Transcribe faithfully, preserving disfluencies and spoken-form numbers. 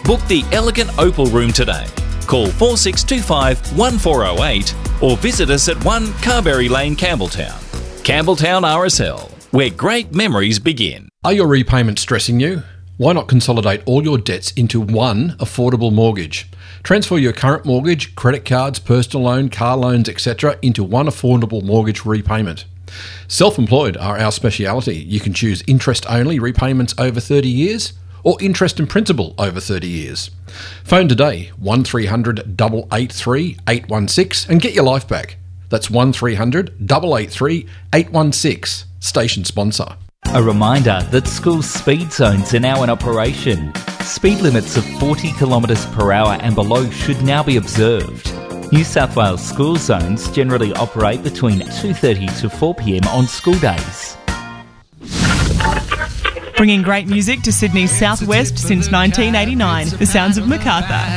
Book the elegant Opal Room today. Call four six two five, one four zero eight or visit us at one Carberry Lane, Campbelltown. Campbelltown R S L, where great memories begin. Are your repayments stressing you? Why not consolidate all your debts into one affordable mortgage? Transfer your current mortgage, credit cards, personal loan, car loans, et cetera into one affordable mortgage repayment. Self-employed are our speciality. You can choose interest-only repayments over thirty years or interest and principal over thirty years. Phone today one three hundred, eight eight three, eight one six and get your life back. That's one three hundred, eight eight three, eight one six. Station sponsor. A reminder that school speed zones are now in operation. Speed limits of forty kilometres per hour and below should now be observed. New South Wales school zones generally operate between two thirty to four p m on school days. Bringing great music to Sydney's southwest since nineteen eighty-nine, the sounds of Macarthur.